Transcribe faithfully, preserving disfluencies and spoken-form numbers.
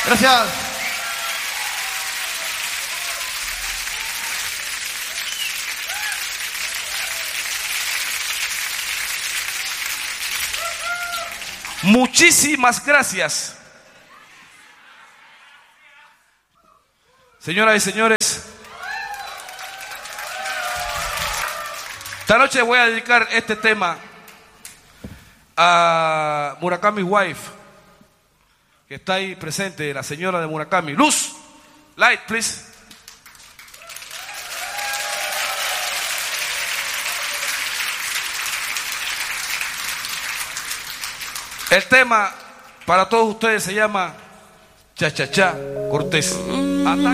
Gracias. Muchísimas gracias. Señoras y señores, esta noche voy a dedicar este tema a Murakami Wife, que está ahí presente, la señora de Murakami. Luz, light, please. El tema para todos ustedes se llama Cha Cha Cha Cortés. Ataque.